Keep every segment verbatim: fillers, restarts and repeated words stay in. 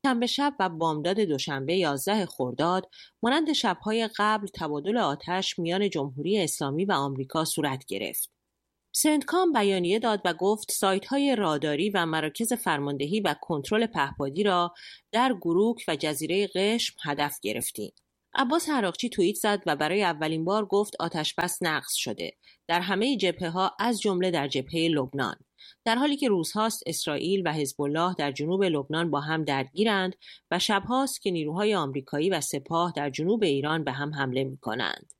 شنبه شب و بامداد دوشنبه یازده خرداد مانند شب‌های قبل تبادل آتش میان جمهوری اسلامی و آمریکا صورت گرفت. سنتکام بیانیه داد و گفت سایت‌های راداری و مراکز فرماندهی و کنترل پهپادی را در گروک و جزیره قشم هدف گرفتیم. عباس عراقچی توییت زد و برای اولین بار گفت آتش‌بس نقض شده در همه جبهه‌ها از جمله در جبهه لبنان، در حالی که روزهاست اسرائیل و حزب الله در جنوب لبنان با هم درگیرند و شبهاست که نیروهای آمریکایی و سپاه در جنوب ایران به هم حمله می‌کنند.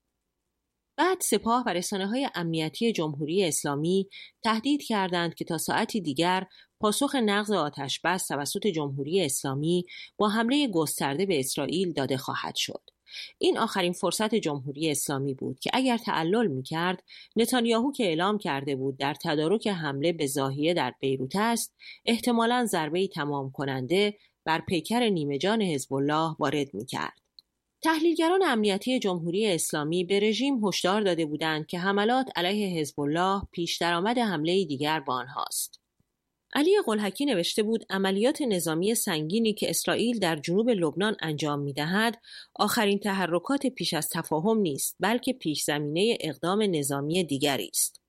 بعد سپاه و رسانه‌های امنیتی جمهوری اسلامی تهدید کردند که تا ساعتی دیگر پاسخ نقض آتش‌بس توسط جمهوری اسلامی با حمله گسترده به اسرائیل داده خواهد شد. این آخرین فرصت جمهوری اسلامی بود که اگر تعلل می‌کرد، نتانیاهو که اعلام کرده بود در تدارک حمله به ضاحیه در بیروت است، احتمالاً ضربه‌ای تمام کننده بر پیکر نیمه‌جان حزب الله وارد می‌کرد. تحلیلگران امنیتی جمهوری اسلامی به رژیم هشدار داده بودند که حملات علیه حزب الله پیش درآمد حمله دیگر با آنهاست. علی قلحکی نوشته بود عملیات نظامی سنگینی که اسرائیل در جنوب لبنان انجام می‌دهد آخرین تحرکات پیش از تفاهم نیست، بلکه پیش زمینه اقدام نظامی دیگری است.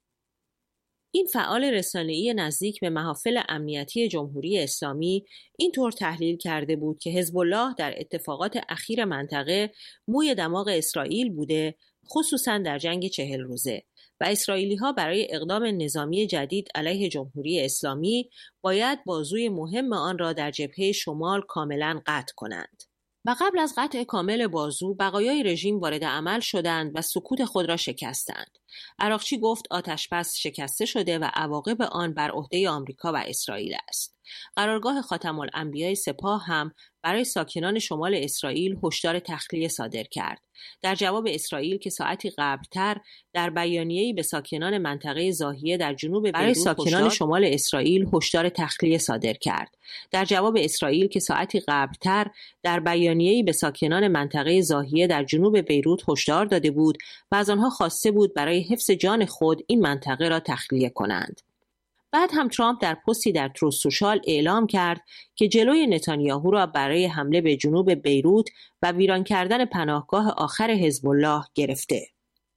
این فعال رسانه‌ای نزدیک به محافل امنیتی جمهوری اسلامی اینطور تحلیل کرده بود که حزب الله در اتفاقات اخیر منطقه موی دماغ اسرائیل بوده، خصوصاً در جنگ چهل روزه، و اسرائیلی‌ها برای اقدام نظامی جدید علیه جمهوری اسلامی باید بازوی مهم آن را در جبهه شمال کاملاً قطع کنند. و قبل از قطع کامل بازو، بقایای رژیم وارد عمل شدند و سکوت خود را شکستند. عراقچی گفت آتش‌بس شکسته شده و عواقب آن بر عهده آمریکا و اسرائیل است. قرارگاه خاتم الانبیاء سپاه هم برای ساکنان شمال اسرائیل هشدار تخلیه صادر کرد. در جواب اسرائیل که ساعتی قبلتر در بیانیه‌ای به ساکنان منطقه ضاحیه در جنوب بیروت برای ساکنان شمال اسرائیل هشدار تخلیه صادر کرد. در جواب اسرائیل که ساعتی قبلتر در بیانیه‌ای به ساکنان منطقه ضاحیه در جنوب بیروت هشدار داده بود و از آنها خواسته بود برای حفظ جان خود این منطقه را تخلیه کنند. بعد هم ترامپ در پستی در تروس سوشال اعلام کرد که جلوی نتانیاهو را برای حمله به جنوب بیروت و ویران کردن پناهگاه آخر حزب الله گرفته.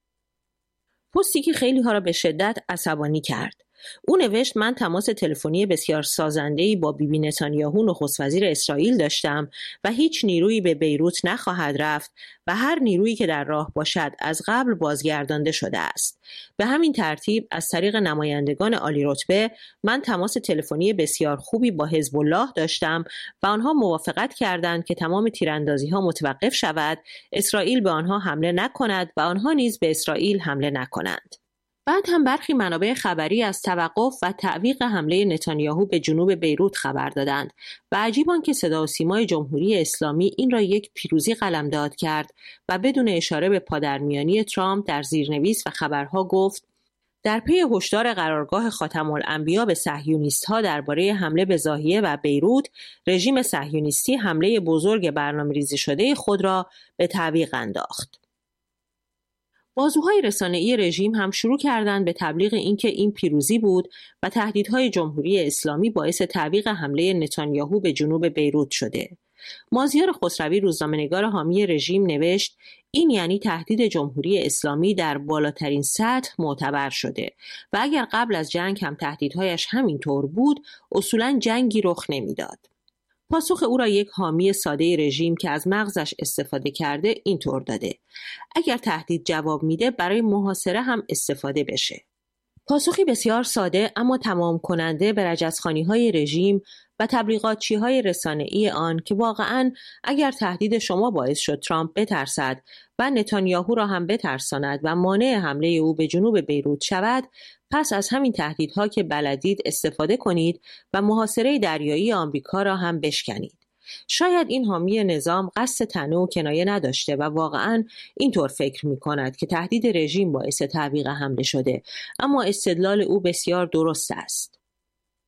پستی که خیلی ها را به شدت عصبانی کرد. او نوشت من تماس تلفنی بسیار سازنده‌ای با بیبی نتانیاهو نخست وزیر اسرائیل داشتم و هیچ نیرویی به بیروت نخواهد رفت و هر نیرویی که در راه باشد از قبل بازگردانده شده است. به همین ترتیب از طریق نمایندگان عالی رتبه من تماس تلفنی بسیار خوبی با حزب الله داشتم و آنها موافقت کردند که تمام تیراندازی‌ها متوقف شود، اسرائیل به آنها حمله نکند و آنها نیز به اسرائیل حمله نکنند. بعد هم برخی منابع خبری از توقف و تعویق حمله نتانیاهو به جنوب بیروت خبر دادند و عجیب آن که صدا و سیمای جمهوری اسلامی این را یک پیروزی قلمداد کرد و بدون اشاره به پادرمیانی ترامپ در زیرنویس و خبرها گفت در پی هشدار قرارگاه خاتم الانبیاء به صهیونیست‌ها درباره حمله به ضاحیه و بیروت، رژیم صهیونیستی حمله بزرگ برنامه‌ریزی شده خود را به تعویق انداخت. بازوهای رسانه‌ای رژیم هم شروع کردند به تبلیغ اینکه این پیروزی بود و تهدیدهای جمهوری اسلامی باعث تعویق حمله نتانیاهو به جنوب بیروت شده. مازیار خسروی روزنامه‌نگار حامی رژیم نوشت این یعنی تهدید جمهوری اسلامی در بالاترین سطح معتبر شده و اگر قبل از جنگ هم تهدیدهایش همین طور بود اصولاً جنگی رخ نمیداد. پاسخ او را یک حامی ساده رژیم که از مغزش استفاده کرده اینطور داده: اگر تهدید جواب میده برای محاصره هم استفاده بشه. پاسخی بسیار ساده اما تمام کننده به رجزخوانی‌های رژیم و تبلیغاتچی‌های رسانه‌ای آن که واقعاً اگر تهدید شما باعث شد ترامپ بترسد و نتانیاهو را هم بترساند و مانع حمله او به جنوب بیروت شود، پس از همین تهدیدها که بلدید استفاده کنید و محاصره دریایی آمریکا را هم بشکنید. شاید این حامی نظام قصد طعنه و کنایه نداشته و واقعاً اینطور فکر می‌کند که تهدید رژیم باعث تعویق حمله شده، اما استدلال او بسیار درست است.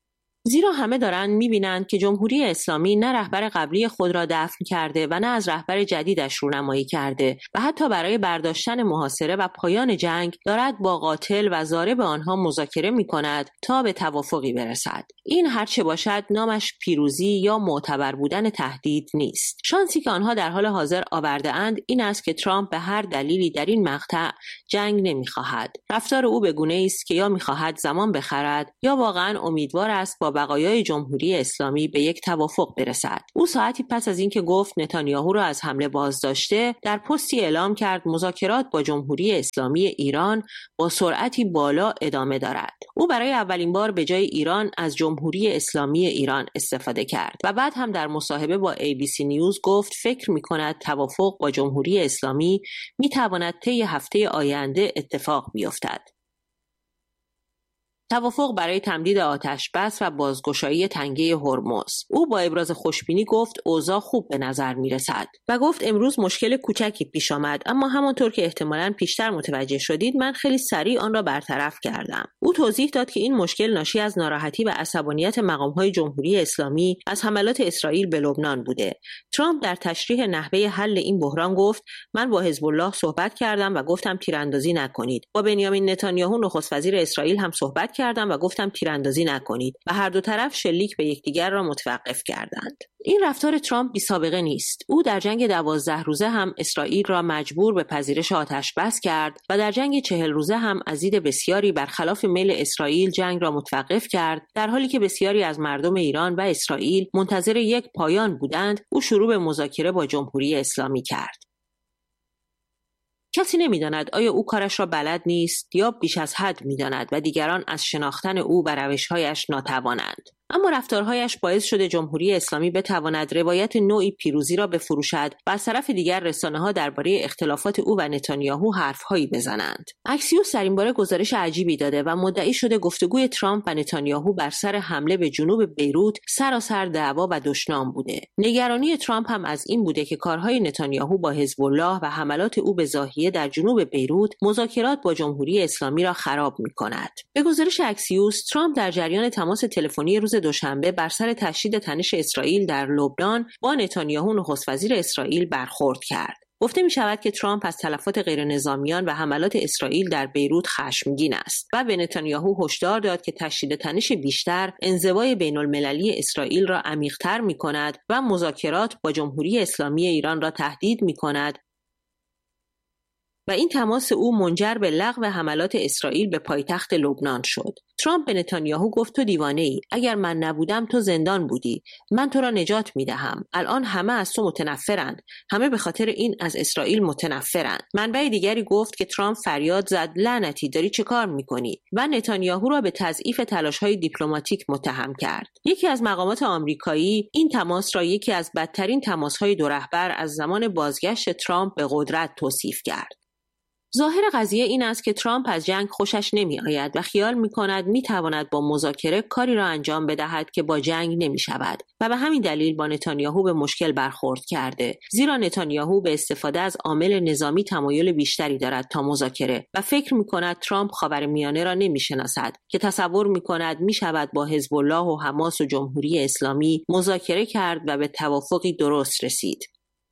زیرا همه دارن میبینند که جمهوری اسلامی نه رهبر قبلی خود را دفن کرده و نه از رهبر جدیدش رونمایی کرده و حتی برای برداشتن محاصره و پایان جنگ دارد با قاتل و ضارب آنها مذاکره میکند تا به توافقی برسد. این هرچه باشد نامش پیروزی یا معتبر بودن تهدید نیست. شانسی که آنها در حال حاضر آورده اند این است که ترامپ به هر دلیلی در این مقطع جنگ نمیخواهد. رفتار او به گونه‌ای است که یا میخواهد زمان بخرد یا واقعا امیدوار است با بقایای جمهوری اسلامی به یک توافق برسد. او ساعتی پس از اینکه گفت نتانیاهو را از حمله بازداشته، در پستی اعلام کرد مذاکرات با جمهوری اسلامی ایران با سرعتی بالا ادامه دارد. او برای اولین بار به جای ایران از جمهوری اسلامی ایران استفاده کرد و بعد هم در مصاحبه با ای بی سی نیوز گفت فکر می‌کند توافق با جمهوری اسلامی می‌تواند طی هفته آینده اتفاق بیفتد. توافق برای تمدید آتش بس و بازگشایی تنگه هرمز. او با ابراز خوشبینی گفت اوضاع خوب به نظر می رسد و گفت امروز مشکل کوچکی پیش آمد اما همانطور که احتمالاً پیشتر متوجه شدید من خیلی سریع آن را برطرف کردم. او توضیح داد که این مشکل ناشی از ناراحتی و عصبانیت مقام‌های جمهوری اسلامی از حملات اسرائیل به لبنان بوده. ترامپ در تشریح نحوه حل این بحران گفت من با حزب الله صحبت کردم و گفتم تیراندازی نکنید. با بنیامین نتانیاهو نخست وزیر اسرائیل هم صحبت کردم و گفتم تیراندازی نکنید و هر دو طرف شلیک به یکدیگر را متوقف کردند. این رفتار ترامپ بی سابقه نیست. او در جنگ دوازده روزه هم اسرائیل را مجبور به پذیرش آتش بس کرد و در جنگ چهل روزه هم از دید بسیاری برخلاف میل اسرائیل جنگ را متوقف کرد. در حالی که بسیاری از مردم ایران و اسرائیل منتظر یک پایان بودند، او شروع به مذاکره با جمهوری اسلامی کرد. کسی نمی‌داند آیا او کارش را بلد نیست یا بیش از حد می‌داند و دیگران از شناختن او و روش‌هایش ناتوانند. اما رفتارهایش باعث شده جمهوری اسلامی بتواند روایت نوعی پیروزی را بفروشد و از طرف دیگر رسانه‌ها درباره اختلافات او و نتانیاهو حرف‌هایی بزنند. اکسیوس در این باره گزارش عجیبی داده و مدعی شده گفتگوی ترامپ و نتانیاهو بر سر حمله به جنوب بیروت سراسر دعوا و دشنام بوده. نگرانی ترامپ هم از این بوده که کارهای نتانیاهو با حزب الله و حملات او به ضاحیه در جنوب بیروت مذاکرات با جمهوری اسلامی را خراب می‌کند. به گزارش اکسیوس، ترامپ در جریان تماس تلفنی روز دوشنبه بر سر تشدید تنش اسرائیل در لبنان با نتانیاهو نخست وزیر اسرائیل برخورد کرد. گفته می شود که ترامپ از تلفات غیرنظامیان و حملات اسرائیل در بیروت خشمگین است و به نتانیاهو هشدار داد که تشدید تنش بیشتر انزوای بین المللی اسرائیل را عمیق‌تر می کند و مذاکرات با جمهوری اسلامی ایران را تهدید می کند و این تماس او منجر به لغو حملات اسرائیل به پایتخت لبنان شد. ترامپ به نتانیاهو گفت تو دیوانه ای. اگر من نبودم تو زندان بودی. من تو را نجات میدهم. الان همه از تو متنفرند. همه به خاطر این از اسرائیل متنفرند. منبع دیگری گفت که ترامپ فریاد زد لعنتی داری چه کار میکنی؟ و نتانیاهو را به تضعیف تلاش‌های دیپلماتیک متهم کرد. یکی از مقامات آمریکایی این تماس را یکی از بدترین تماس‌های دو رهبر از زمان بازگشت ترامپ به قدرت توصیف کرد. ظاهر قضیه این است که ترامپ از جنگ خوشش نمی آید و خیال می کند می تواند با مذاکره کاری را انجام بدهد که با جنگ نمی شود و به همین دلیل با نتانیاهو به مشکل برخورد کرده. زیرا نتانیاهو به استفاده از عامل نظامی تمایل بیشتری دارد تا مذاکره و فکر می کند ترامپ خاورمیانه را نمی شناسد که تصور می کند می شود با حزب الله و حماس و جمهوری اسلامی مذاکره کرد و به توافقی درست رسید.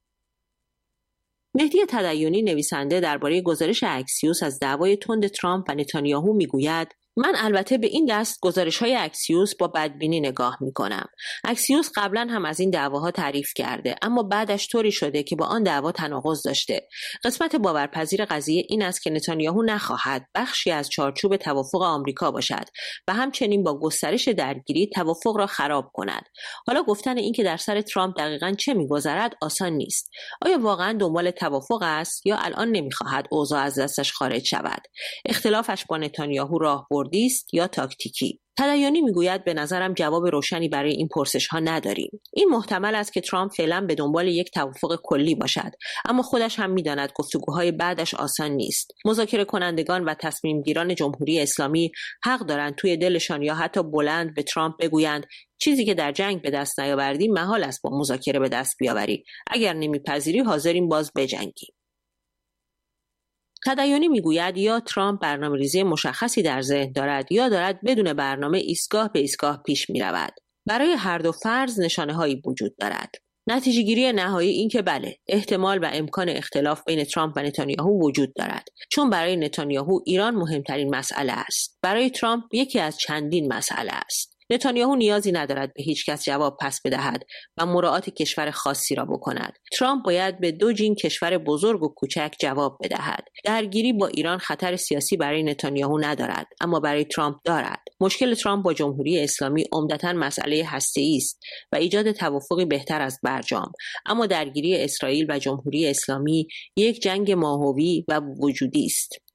مهدی تدیونی نویسنده درباره گزارش اکسیوس از دعوای تند ترامپ و نتانیاهو میگوید من البته به این دست گزارش‌های اکسیوس با بدبینی نگاه می‌کنم. اکسیوس قبلا هم از این دعواها تعریف کرده اما بعدش طوری شده که با آن دعوا تناقض داشته. قسمت باورپذیر قضیه این است که نتانیاهو نخواهد بخشی از چارچوب توافق آمریکا باشد و همچنین با گسترش درگیری توافق را خراب کند. حالا گفتن این که در سر ترامپ دقیقاً چه می‌گذرد آسان نیست. آیا واقعاً دنبال توافق است یا الان نمی‌خواهد اوضاع از دستش خارج شود؟ اختلافش با نتانیاهو راهبردی است یا تاکتیکی؟ تدیانی میگوید به نظرم جواب روشنی برای این پرسش ها نداریم. این محتمل است که ترامپ فعلا به دنبال یک توافق کلی باشد اما خودش هم میداند گفتگوهای بعدش آسان نیست. مذاکره کنندگان و تصمیم گیران جمهوری اسلامی حق دارند توی دلشان یا حتی بلند به ترامپ بگویند چیزی که در جنگ به دست نیاوردی محال است با مذاکره به دست بیاوری. اگر نمیپذیری حاضریم باز بجنگیم. تدیونی میگوید یا ترامپ برنامه‌ریزی مشخصی در ذهن دارد یا دارد بدون برنامه ایستگاه به ایستگاه پیش می‌رود. برای هر دو فرض نشانه‌هایی وجود دارد. نتیجه گیری نهایی این که بله، احتمال و امکان اختلاف بین ترامپ و نتانیاهو وجود دارد، چون برای نتانیاهو ایران مهمترین مسئله است. برای ترامپ یکی از چندین مسئله است. نتانیاهو نیازی ندارد به هیچ کس جواب پس بدهد و مراعات کشور خاصی را بکند. ترامپ باید به دو جین کشور بزرگ و کوچک جواب بدهد. درگیری با ایران خطر سیاسی برای نتانیاهو ندارد، اما برای ترامپ دارد. مشکل ترامپ با جمهوری اسلامی عمدتاً مسئله هسته‌ای است و ایجاد توافقی بهتر از برجام، اما درگیری اسرائیل و جمهوری اسلامی یک جنگ ماهوی و وجودی است.